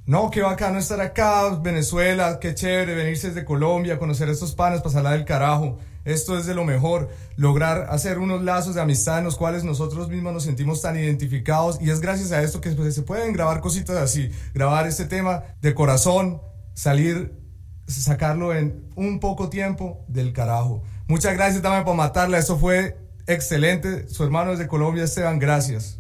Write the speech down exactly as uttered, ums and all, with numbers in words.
No, qué bacano estar acá, Venezuela, qué chévere venirse desde Colombia, conocer a estos panas, pasarla del carajo. Esto es de lo mejor, lograr hacer unos lazos de amistad en los cuales nosotros mismos nos sentimos tan identificados, y es gracias a esto que pues, se pueden grabar cositas así, grabar este tema de corazón, salir, sacarlo en un poco tiempo del carajo. Muchas gracias, Dame por matarla, esto fue excelente. Su hermano desde Colombia, Esteban, gracias.